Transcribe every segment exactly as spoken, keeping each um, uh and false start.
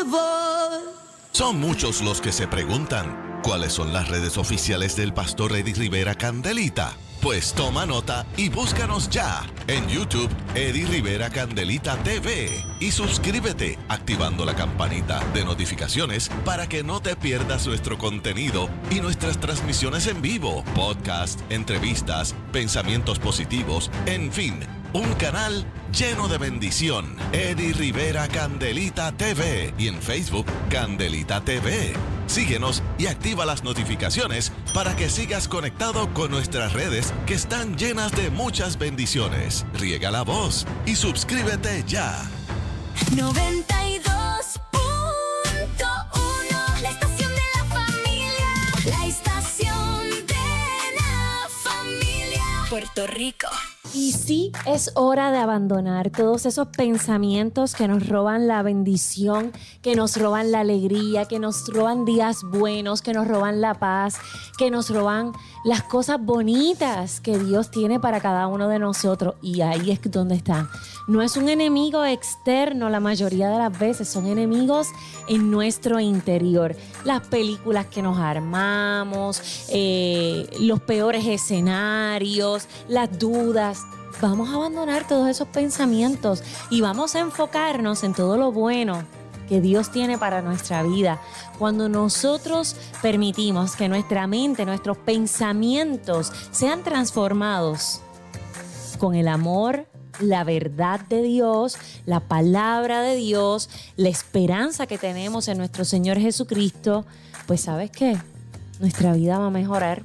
voz. Son muchos los que se preguntan, ¿cuáles son las redes oficiales del pastor Eddie Rivera Candelita? Pues toma nota y búscanos ya en YouTube, Eddie Rivera Candelita T V. Y suscríbete activando la campanita de notificaciones para que no te pierdas nuestro contenido y nuestras transmisiones en vivo, podcast, entrevistas, pensamientos positivos, en fin, un canal lleno de bendición. Eddie Rivera Candelita T V y en Facebook Candelita T V. Síguenos y activa las notificaciones para que sigas conectado con nuestras redes que están llenas de muchas bendiciones. Riega la voz y suscríbete ya. noventa y dos punto uno, la estación de la familia, la estación de la familia, Puerto Rico. Y sí, es hora de abandonar todos esos pensamientos que nos roban la bendición, que nos roban la alegría, que nos roban días buenos, que nos roban la paz, que nos roban las cosas bonitas que Dios tiene para cada uno de nosotros. Y ahí es donde están. No es un enemigo externo la mayoría de las veces, son enemigos en nuestro interior. Las películas que nos armamos, eh, los peores escenarios, las dudas. Vamos a abandonar todos esos pensamientos y vamos a enfocarnos en todo lo bueno que Dios tiene para nuestra vida. Cuando nosotros permitimos que nuestra mente, nuestros pensamientos sean transformados con el amor, la verdad de Dios, la palabra de Dios, la esperanza que tenemos en nuestro Señor Jesucristo, pues ¿sabes qué? Nuestra vida va a mejorar.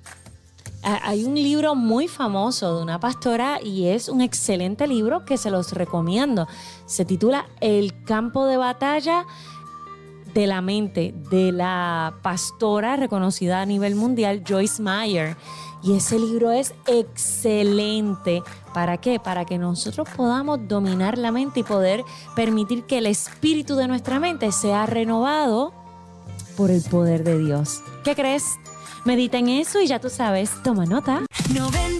Hay un libro muy famoso de una pastora y es un excelente libro que se los recomiendo. Se titula El campo de batalla de la mente, de la pastora reconocida a nivel mundial, Joyce Meyer. Y ese libro es excelente. ¿Para qué? Para que nosotros podamos dominar la mente y poder permitir que el espíritu de nuestra mente sea renovado por el poder de Dios. ¿Qué crees? Medita en eso y ya tú sabes, toma nota. noventa